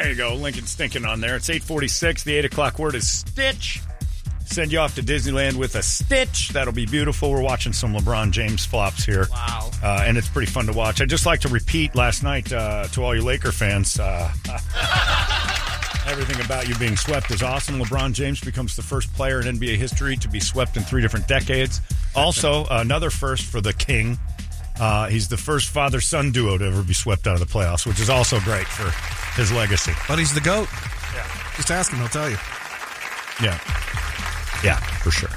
you go. Lincoln Stinking on there. It's 8:46. The 8 o'clock word is Stitch. Send you off to Disneyland with a Stitch. That'll be beautiful. We're watching some LeBron James flops here. Wow. And it's pretty fun to watch. I'd just like to repeat last night to all you Laker fans. Everything about you being swept is awesome. LeBron James becomes the first player in NBA history to be swept in 3 different decades. Also, another first for the King. He's the first father-son duo to ever be swept out of the playoffs, which is also great for his legacy. But he's the GOAT. Yeah. Just ask him, he'll tell you. Yeah. Yeah, for sure.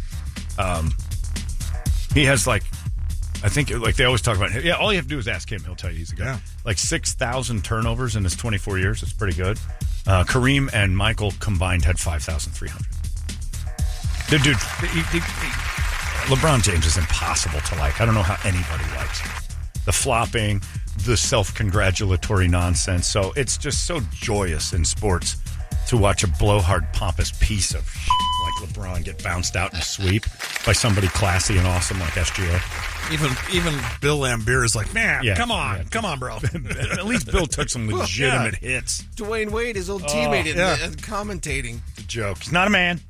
He has, I think, they always talk about him. Yeah, all you have to do is ask him. He'll tell you he's a guy. Yeah. 6,000 turnovers in his 24 years. It's pretty good. Kareem and Michael combined had 5,300. The dude, LeBron James is impossible to like. I don't know how anybody likes him. The flopping, the self-congratulatory nonsense. So it's just so joyous in sports to watch a blowhard, pompous piece of shit like LeBron get bounced out in a sweep by somebody classy and awesome like SGA. Even Bill Laimbeer is like, man, come on, bro. At least Bill took some legitimate hits. Dwayne Wade, his old teammate, commentating. It's a joke. He's not a man.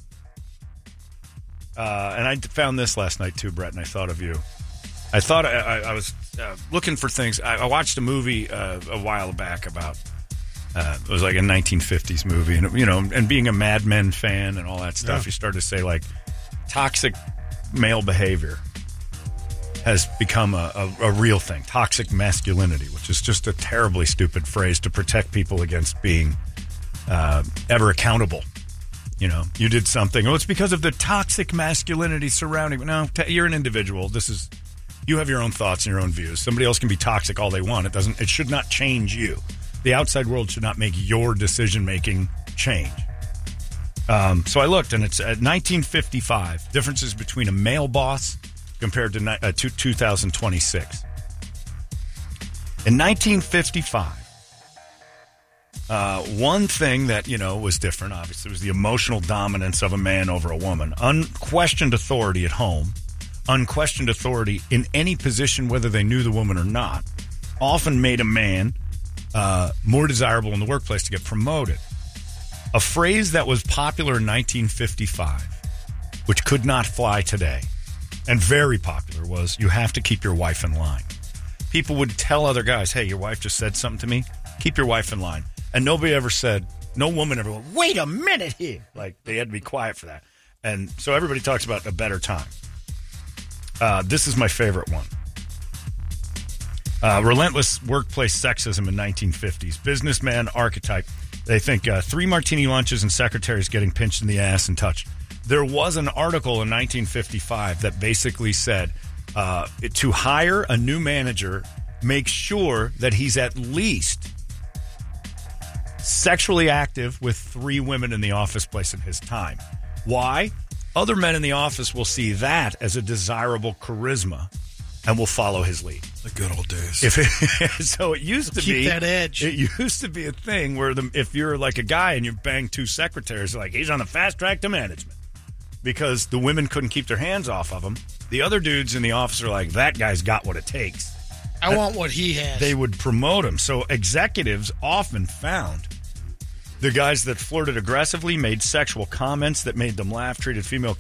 And I found this last night too, Brett, and I thought of you. I thought I was looking for things. I watched a movie a while back about. It was like a 1950s movie, and and being a Mad Men fan and all that stuff, you start to say toxic male behavior has become a real thing. Toxic masculinity, which is just a terribly stupid phrase to protect people against being ever accountable. You did something. Oh, it's because of the toxic masculinity surrounding. No, you're an individual. You have your own thoughts and your own views. Somebody else can be toxic all they want. It should not change you. The outside world should not make your decision-making change. So I looked, and it's at 1955. Differences between a male boss compared to 2026. In 1955, one thing that, was different, obviously, was the emotional dominance of a man over a woman. Unquestioned authority at home. Unquestioned authority in any position, whether they knew the woman or not, often made a man more desirable in the workplace to get promoted. A phrase that was popular in 1955, which could not fly today, and very popular, was, you have to keep your wife in line. People would tell other guys, hey, your wife just said something to me. Keep your wife in line. And nobody ever said, no woman ever went, wait a minute here. They had to be quiet for that. And so everybody talks about a better time. This is my favorite one. Relentless workplace sexism in 1950s. Businessman archetype. They think 3 martini lunches and secretaries getting pinched in the ass and touched. There was an article in 1955 that basically said to hire a new manager, make sure that he's at least sexually active with 3 women in the office place in his time. Why? Other men in the office will see that as a desirable charisma and will follow his lead. The good old days. So it used to keep that edge. It used to be a thing where if you're like a guy and you bang 2 secretaries, he's on the fast track to management. Because the women couldn't keep their hands off of him. The other dudes in the office are like, that guy's got what it takes. I want what he has. They would promote him. So executives often found the guys that flirted aggressively, made sexual comments that made them laugh, treated female